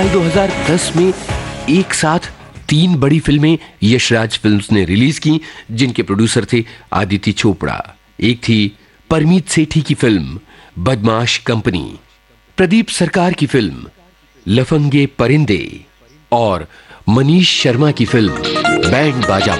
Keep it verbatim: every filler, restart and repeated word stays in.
साल दो हज़ार दस में एक साथ तीन बड़ी फिल्में यशराज फिल्म्स ने रिलीज की, जिनके प्रोड्यूसर थे आदित्य चोपड़ा। एक थी परमीत सेठी की फिल्म बदमाश कंपनी, प्रदीप सरकार की फिल्म लफंगे परिंदे और मनीष शर्मा की फिल्म बैंड बाजा